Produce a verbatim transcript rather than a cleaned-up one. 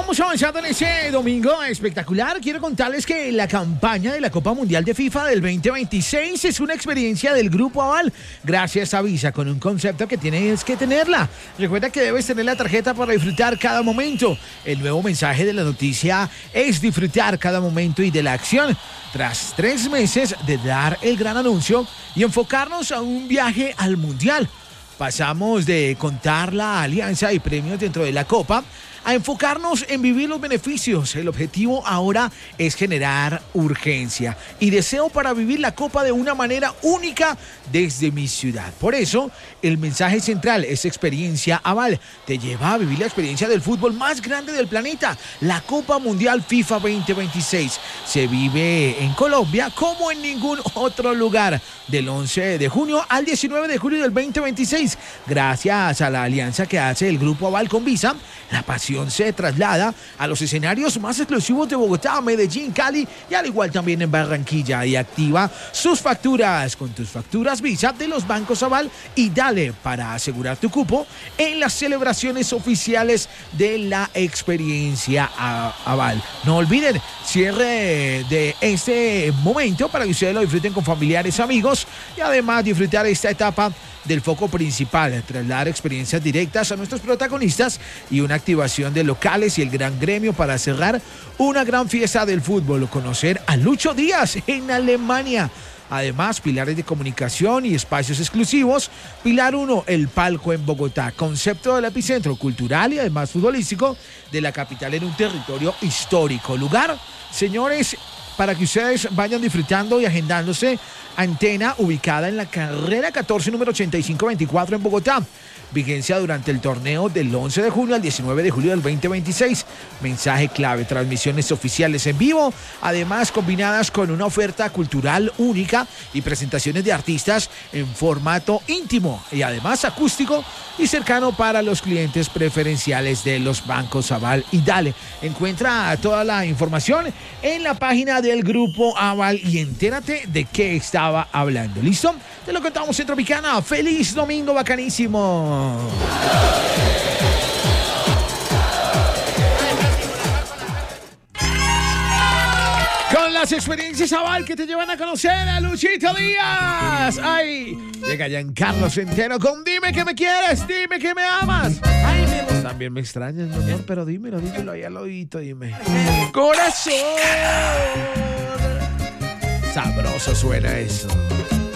vamos avanzando en ese domingo espectacular. Quiero contarles que la campaña de la Copa Mundial de FIFA del veinte veintiséis es una experiencia del Grupo Aval, gracias a Visa, con un concepto que tienes que tenerla. Recuerda que debes tener la tarjeta para disfrutar cada momento. El nuevo mensaje de la noticia es disfrutar cada momento y de la acción. Tras tres meses de dar el gran anuncio y enfocarnos a un viaje al Mundial, pasamos de contar la alianza y premios dentro de la Copa a enfocarnos en vivir los beneficios. El objetivo ahora es generar urgencia y deseo para vivir la Copa de una manera única desde mi ciudad. Por eso, el mensaje central es experiencia Aval. Te lleva a vivir la experiencia del fútbol más grande del planeta, la Copa Mundial FIFA veinte veintiséis. Se vive en Colombia como en ningún otro lugar. Del once de junio al diecinueve de julio del veinte veintiséis. Gracias a la alianza que hace el Grupo Aval con Visa, la pasión se traslada a los escenarios más exclusivos de Bogotá, Medellín, Cali y al igual también en Barranquilla. Y activa sus facturas con tus facturas Visa de los bancos Aval y dale para asegurar tu cupo en las celebraciones oficiales de la experiencia Aval. No olviden, cierre de este momento para que ustedes lo disfruten con familiares, amigos y además disfrutar esta etapa del foco principal, trasladar experiencias directas a nuestros protagonistas y una activación de locales y el gran gremio para cerrar una gran fiesta del fútbol, conocer a Lucho Díaz en Alemania. Además, pilares de comunicación y espacios exclusivos. Pilar uno, el palco en Bogotá, concepto del epicentro cultural y además futbolístico de la capital en un territorio histórico. Lugar, señores, para que ustedes vayan disfrutando y agendándose. Antena ubicada en la carrera catorce, número ochenta y cinco veinticuatro en Bogotá. Vigencia durante el torneo del once de junio al diecinueve de julio del veinte veintiséis. Mensaje clave, transmisiones oficiales en vivo, además combinadas con una oferta cultural única y presentaciones de artistas en formato íntimo y además acústico y cercano para los clientes preferenciales de los bancos Aval. Y dale, encuentra toda la información en la página del Grupo Aval y entérate de qué estaba hablando. ¿Listo? Te lo contamos en Tropicana. ¡Feliz domingo bacanísimo! Con las experiencias Aval que te llevan a conocer a Luchito Díaz. ¡Ay! Llega Giancarlo Centeno con Dime que me quieres, dime que me amas. Ay, me... También me extrañas, mi amor, pero dímelo, dímelo ahí al oído, dime. ¡Corazón! Sabroso suena eso.